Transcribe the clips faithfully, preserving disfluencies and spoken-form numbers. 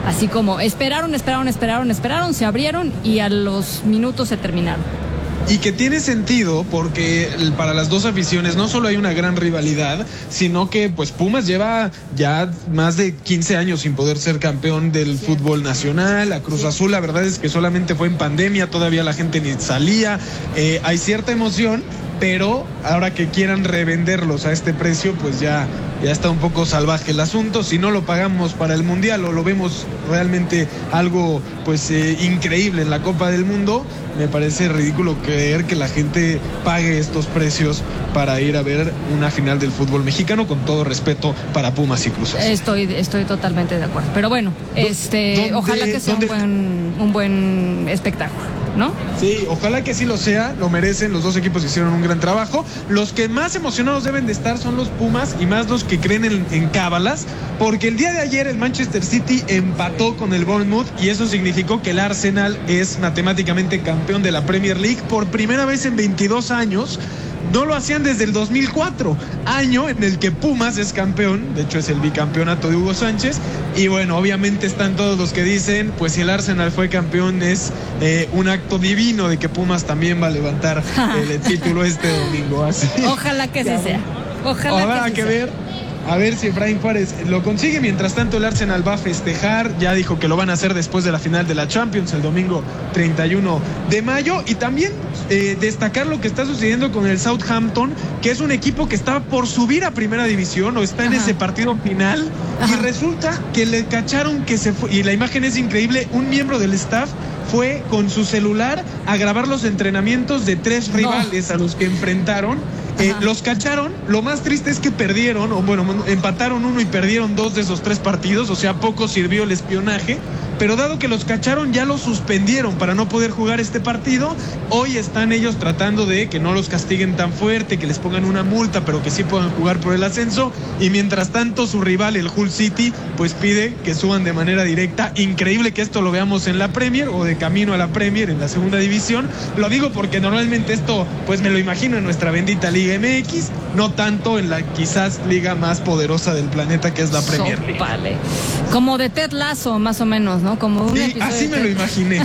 así como esperaron, esperaron, esperaron, esperaron, se abrieron y a los minutos se terminaron. Y que tiene sentido porque para las dos aficiones no solo hay una gran rivalidad, sino que pues Pumas lleva ya más de quince años sin poder ser campeón del fútbol nacional. A Cruz Azul la verdad es que solamente fue en pandemia, todavía la gente ni salía. Eh, hay cierta emoción, pero ahora que quieran revenderlos a este precio, pues ya, ya está un poco salvaje el asunto. Si no lo pagamos para el Mundial o lo vemos realmente algo pues eh, increíble en la Copa del Mundo, me parece ridículo creer que la gente pague estos precios para ir a ver una final del fútbol mexicano, con todo respeto para Pumas y Cruz Azul. Estoy, estoy totalmente de acuerdo. Pero bueno, este, ¿Dónde, ojalá que sea un buen, un buen espectáculo, ¿no? Sí, ojalá que sí lo sea, lo merecen, los dos equipos hicieron un gran trabajo. Los que más emocionados deben de estar son los Pumas y más los que creen en, en cábalas, porque el día de ayer el Manchester City empató con el Bournemouth y eso significó que el Arsenal es matemáticamente campeón de la Premier League por primera vez en veintidós años. No lo hacían desde el dos mil cuatro, año en el que Pumas es campeón, de hecho es el bicampeonato de Hugo Sánchez, y bueno, obviamente están todos los que dicen, pues si el Arsenal fue campeón es eh, un acto divino de que Pumas también va a levantar el título este domingo. Así. Ojalá que sí sea. Ojalá Habrá que, sí que sea. ver. A ver si Efraín Juárez lo consigue. Mientras tanto, el Arsenal va a festejar. Ya dijo que lo van a hacer después de la final de la Champions, el domingo treinta y uno de mayo. Y también eh, destacar lo que está sucediendo con el Southampton, que es un equipo que está por subir a primera división o está en Ajá. ese partido final. Ajá. Y resulta que le cacharon que se fue. Y la imagen es increíble. Un miembro del staff fue con su celular a grabar los entrenamientos de tres rivales no. a los que enfrentaron. Eh, los cacharon, lo más triste es que perdieron, o bueno, empataron uno y perdieron dos de esos tres partidos, o sea, poco sirvió el espionaje, pero dado que los cacharon ya los suspendieron para no poder jugar este partido. Hoy están ellos tratando de que no los castiguen tan fuerte, que les pongan una multa, pero que sí puedan jugar por el ascenso, y mientras tanto su rival, el Hull City, pues pide que suban de manera directa. Increíble que esto lo veamos en la Premier o de camino a la Premier en la segunda división. Lo digo porque normalmente esto pues me lo imagino en nuestra bendita Liga M X, no tanto en la quizás liga más poderosa del planeta, que es la Premier League. Vale. Como de Ted Lasso, más o menos, ¿no? Como un sí, así me lo imaginé.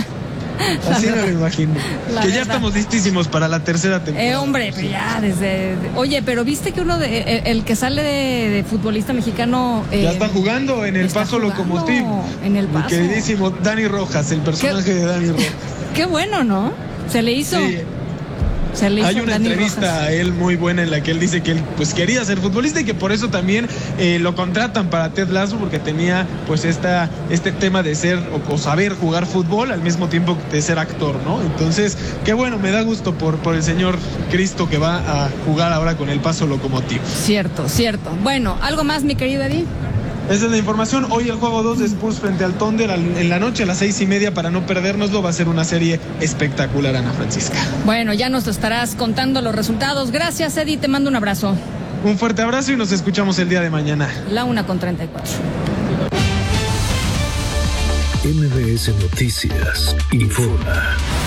Así me lo imaginé. La que verdad. Ya estamos listísimos para la tercera temporada. Eh, hombre, pues ya desde... Oye, pero viste que uno de... El, el que sale de, de futbolista mexicano... Eh, ya está jugando en el Paso Locomotiv. En el Paso. Mi queridísimo Dani Rojas, el personaje ¿Qué? de Dani Rojas. Qué bueno, ¿no? Se le hizo... Sí. Se le hizo Hay una Dani entrevista Rojas. a él muy buena en la que él dice que él pues quería ser futbolista y que por eso también eh, lo contratan para Ted Lasso, porque tenía pues esta este tema de ser o, o saber jugar fútbol al mismo tiempo de ser actor, ¿no? Entonces, qué bueno, me da gusto por, por el señor Cristo que va a jugar ahora con el Paso Locomotiv. Cierto, cierto. Bueno, ¿algo más, mi querido Eddie? Esa es la información. Hoy el juego dos de Spurs frente al Thunder en la noche a las seis y media, para no perdérnoslo. Va a ser una serie espectacular, Ana Francisca. Bueno, ya nos estarás contando los resultados. Gracias, Eddie, te mando un abrazo. Un fuerte abrazo y nos escuchamos el día de mañana. La una con treinta y cuatro. M B S Noticias informa.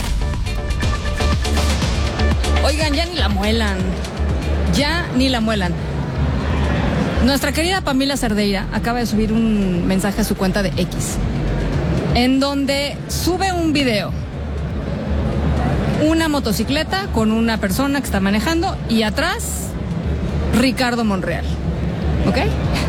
Oigan, ya ni la muelan. Ya ni la muelan. Nuestra querida Pamela Cerdeira acaba de subir un mensaje a su cuenta de X, en donde sube un video. Una motocicleta con una persona que está manejando y atrás Ricardo Monreal. ¿Ok?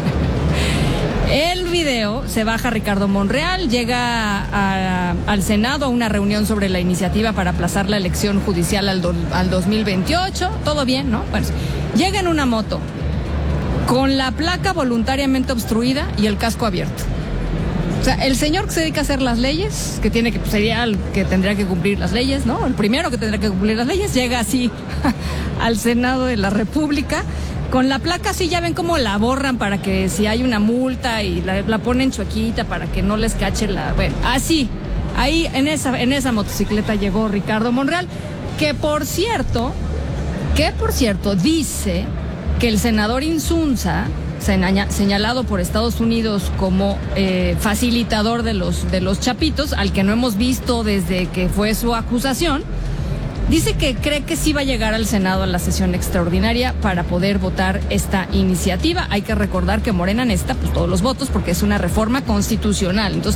El video se baja Ricardo Monreal, llega a, al Senado a una reunión sobre la iniciativa para aplazar la elección judicial al, do, al dos mil veintiocho. Todo bien, ¿no? Bueno, llega en una moto con la placa voluntariamente obstruida y el casco abierto. O sea, el señor que se dedica a hacer las leyes, que tiene que sería el que tendría que cumplir las leyes, ¿no? El primero que tendría que cumplir las leyes, llega así al Senado de la República con la placa. Así ya ven cómo la borran para que si hay una multa y la, la ponen chuequita para que no les cache la... Bueno, así, ahí en esa, en esa motocicleta llegó Ricardo Monreal, que por cierto, que por cierto dice que el senador Insunza, señalado por Estados Unidos como eh, facilitador de los, de los chapitos, al que no hemos visto desde que fue su acusación, dice que cree que sí va a llegar al Senado a la sesión extraordinaria para poder votar esta iniciativa. Hay que recordar que Morena necesita pues, todos los votos porque es una reforma constitucional. Entonces,